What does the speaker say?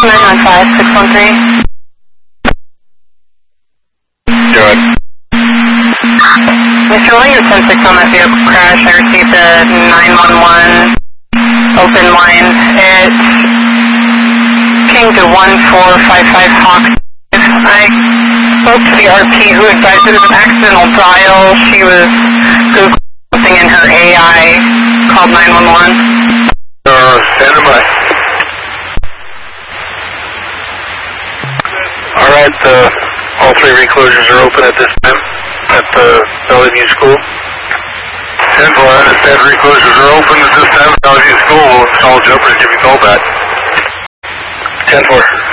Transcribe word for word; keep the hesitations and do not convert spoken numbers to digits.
nine one five, six one three. Good. Mister Willinger, ten six on that vehicle crash. I received a nine one one open line. It came to one four five five Hawk. I spoke to the R P who advised it was an accidental dial. She was Googling something in her A I, called nine one one. Uh, standing by. Alright, uh, all three reclosures are open at this time at the Bellevue School. ten four, I understand reclosures are open at this time at Bellevue School. We'll install jumper and give you a call back. ten four.